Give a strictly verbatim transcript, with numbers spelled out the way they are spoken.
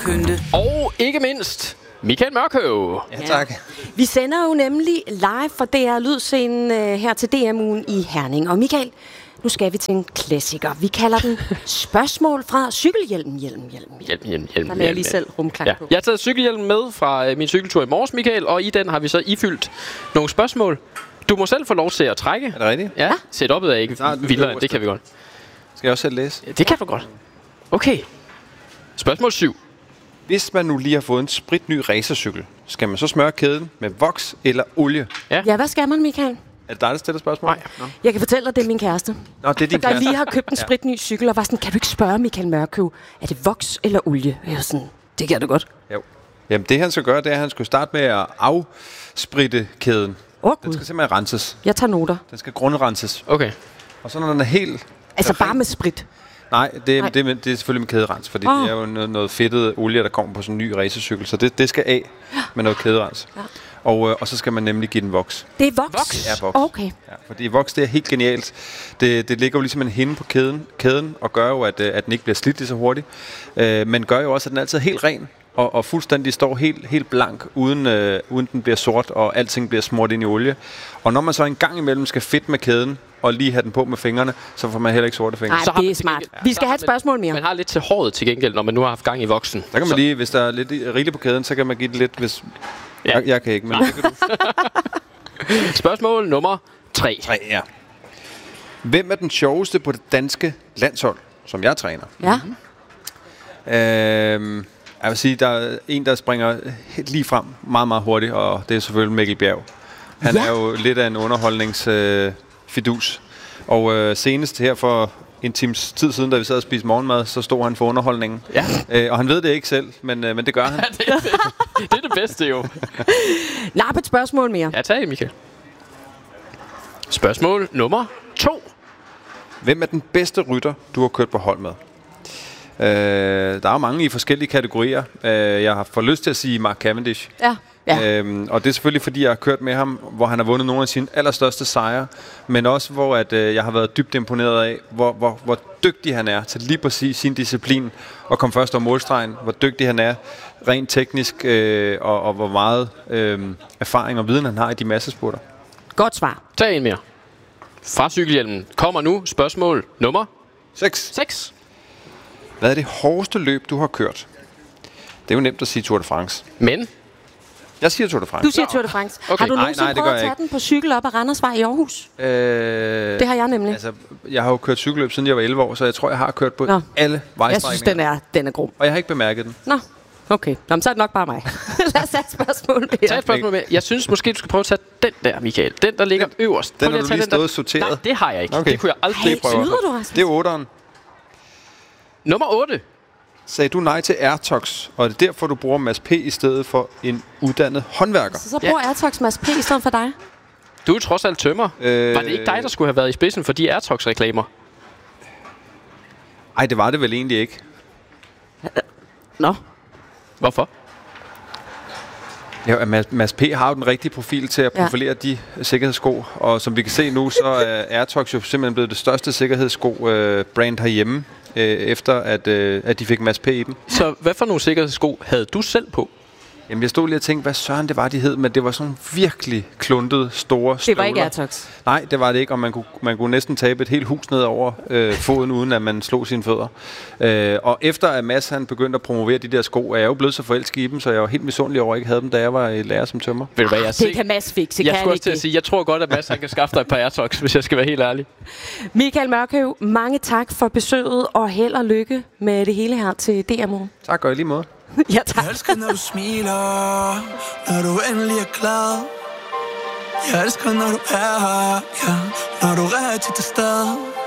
pynte. Og ikke mindst, Michael Mørkøv. Ja, tak. Vi sender jo nemlig live fra D R Lydscenen øh, her til D R-ugen i Herning. Og Michael, nu skal vi til en klassiker. Vi kalder den spørgsmål fra cykelhjelmen, hjelm, hjelm, Hjelm, hjelm, hjelm. Der laver jeg lige selv rumklang Ja. på. Jeg har taget cykelhjelmen med fra øh, min cykeltur i morges, Michael, og i den har vi så ifyldt nogle spørgsmål. Du må selv få lov til at trække. Er det rigtigt? Ja, setup'et er ikke Nej, det vildere, øverste. det kan vi godt. Skal jeg også selv læse? Ja, det kan du godt. Okay. Spørgsmål syv. Hvis man nu lige har fået en spritny racercykel, skal man så smøre kæden med voks eller olie? Ja, hvad skal man, Michael? Er det dig, der stiller spørgsmål? Nej. Nå, Jeg kan fortælle dig, det er min kæreste. Nå det er din Der kæreste. lige har købt en spritny cykel, og var sådan, kan du ikke spørge Michael Mørkøv, er det voks eller olie? Jeg var sådan, det kan du godt. Jo. Jamen det han skal gøre, det er, at han skal starte med at afspritte kæden. Åh, Den Gud. skal simpelthen renses. Jeg tager noter. Den skal grundrenses. Okay. Og så når den er helt... Altså bare med sprit. Nej, det, Nej. det, det, det er selvfølgelig med kæderens, fordi Åh. det er jo noget, noget fedtet olie, der kommer på sådan en ny racercykel. Så det, det skal af med noget kæderens. Ja. Og, øh, og så skal man nemlig give den voks. Det er voks? Voks? Ja, voks. Okay. Ja, fordi voks, det er helt genialt. Det, det ligger jo ligesom en hinde på kæden, kæden og gør jo, at, øh, at den ikke bliver slidt lige så hurtigt. Øh, men gør jo også, at den altid er helt ren og, og fuldstændig står helt, helt blank, uden, øh, uden den bliver sort, og alting bliver smurt ind i olie. Og når man så en gang imellem skal fedt med kæden, og lige have den på med fingrene, så får man heller ikke sorte fingre. Nej, Så har det man er til smart. gengæld- Vi skal så have har et man- spørgsmål mere. Man har lidt til håret til gengæld, når man nu har haft gang i voksen. Der kan man lige, hvis der er lidt i- rigeligt på kæden, så kan man give det lidt, hvis... Ja. Jeg, jeg kan ikke, men det kan du. Spørgsmål nummer tre. Tre, ja. Hvem er den sjoveste på det danske landshold, som jeg træner? Ja. Øhm, jeg vil sige, der er en, der springer helt lige frem meget, meget hurtigt, og det er selvfølgelig Mikkel Bjerg. Han Ja. er jo lidt af en underholdningsfidus. Øh, og øh, senest her for en times tid siden, da vi sad og spiste morgenmad, så stod han for underholdningen. Ja. Øh, og han ved det ikke selv, men, øh, men det gør han. det, er det. det er det bedste jo. Lap et spørgsmål mere. Ja, tag det, Michael. Spørgsmål nummer to. Hvem er den bedste rytter, du har kørt på hold med? Øh, der er jo mange i forskellige kategorier. Øh, jeg har fået lyst til at sige Mark Cavendish. Ja. Ja. Øhm, og det er selvfølgelig, fordi jeg har kørt med ham, hvor han har vundet nogle af sine allerstørste sejre, men også hvor at, øh, jeg har været dybt imponeret af, hvor, hvor, hvor dygtig han er til lige præcis sin disciplin og kom først over målstregen, hvor dygtig han er rent teknisk, øh, og, og hvor meget øh, erfaring og viden han har i de massespurter. Godt svar. Tag en mere. Fra cykelhjelmen kommer nu spørgsmål nummer seks. seks. Hvad er det hårdeste løb, du har kørt? Det er jo nemt at sige Tour de France. Men Jeg siger Tour de France. Du siger Tour de France. Okay. Har du Nej, nogensinde nej, det prøvet gør at jeg tage den på cykel op ad Randersvej i Aarhus? Øh, Det har jeg nemlig. Altså, jeg har jo kørt cykelløb, siden jeg var elleve år, så jeg tror, jeg har kørt på Nå. alle Jeg vejstrækninger. synes, den er, den er grum. Og jeg har ikke bemærket den. Nå, okay. Nå, men så er det nok bare mig. Lad os tage et spørgsmål mere. tag et spørgsmål med. Jeg synes måske, du skal prøve at tage den der, Michael. Den, der ligger Den- øverst. den Prøv har at du tage lige den der. stået og sorteret. Nej, det har jeg ikke. Okay. Det kunne jeg aldrig Hey, Det prøver jeg. snyder du, Rasmus? Det er otteren. Nummer otte. Sagde du nej til Airtox, og er det derfor, du bruger Mads P. i stedet for en uddannet håndværker? Så, så bruger ja. Airtox Mads P. i stedet for dig. Du er trods alt tømmer. Øh, Var det ikke dig, der skulle have været i spidsen for de Airtox-reklamer? Ej, det var det vel egentlig ikke. Nå. Hvorfor? Ja, Mads, Mads P. har jo den rigtige profil til at Ja. profilere de sikkerhedssko, og som vi kan se nu, så er Airtox jo simpelthen blevet det største sikkerhedssko-brand herhjemme, øh, efter at, øh, at de fik Mads P. i dem. Så hvad for nogle sikkerhedssko havde du selv på? Jamen, jeg stod lige og tænkte, hvad søren det var, de hed, men det var sådan virkelig kluntede, store Det var ikke støvler. Airtox. Nej, det var det ikke, og man kunne, man kunne næsten tabe et helt hus ned over øh, foden, uden at man slog sine fødder. Øh, og efter at Mads han begyndte at promovere de der sko, er jeg jo blevet så forelsket i dem, så jeg var helt misundelig over, at jeg ikke havde dem, da jeg var i lærer som tømmer. Ved du hvad, jeg Det kan Mads fikse, Jeg kan skulle han også til ikke at sige, jeg tror godt, at Mads han kan skaffe dig et par Airtox, hvis jeg skal være helt ærlig. det? Michael Mørkøv, mange tak for besøget, og held og lykke med det hele her til D R-morgen. Tak, gør i lige måde. Ja, tak. Jeg elsker, når du smiler, når du endelig er glad. Jeg elsker, når du er her, ja, når du er rigtig til stede.